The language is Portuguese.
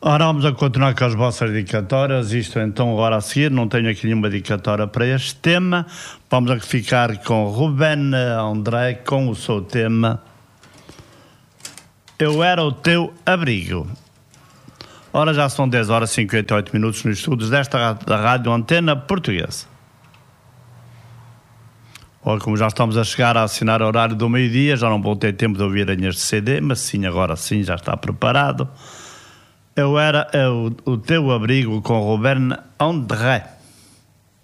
Ora, vamos a continuar com as vossas dedicatórias. Isto então agora a seguir, não tenho aqui nenhuma dedicatória para este tema. Vamos a ficar com Ruben André com o seu tema Eu Era o Teu Abrigo. Ora, já são 10 horas e 58 minutos nos estudos desta Rádio Antena Portuguesa. Ora, como já estamos a chegar a assinar o horário do meio-dia, já não vou ter tempo de ouvir este CD, mas sim, agora sim, já está preparado. Eu Era o Teu Abrigo com Ruben André.